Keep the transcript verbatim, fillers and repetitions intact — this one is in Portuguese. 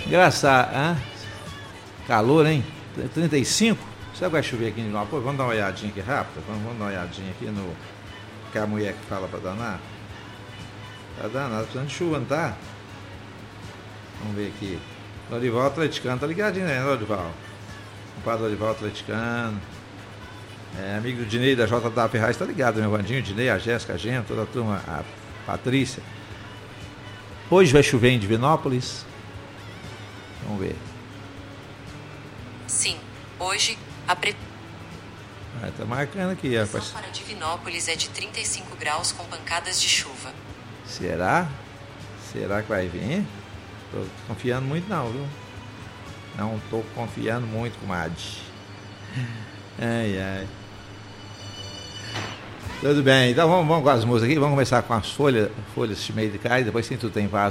Engraçado, hein? Calor, hein? trinta e cinco? Será que vai chover aqui em Divinópolis? Vamos dar uma olhadinha aqui rápido? Vamos, vamos dar uma olhadinha aqui no... Que a mulher que fala pra danar. Tá danado, precisando de chuva, não tá? Vamos ver aqui. Lorival atleticano, tá ligadinho, né, Lorival? O padre Lorival atleticano. É, amigo do Dinei da J W Ferraz, tá ligado, meu Vandinho, o Dinei, a Jéssica, a Gento, toda a turma, a Patrícia. Hoje vai chover em Divinópolis? Vamos ver. Sim, hoje a pre... Ah, tá marcando aqui, A rapaz. para Divinópolis é de trinta e cinco graus com pancadas de chuva. Será? Será que vai vir? Tô confiando muito não, viu? Não tô confiando muito, comadre. Ai, ai. Tudo bem, então vamos, vamos com as músicas aqui. Vamos começar com as folhas, folhas de meio de cai, depois tem tudo tem vaso.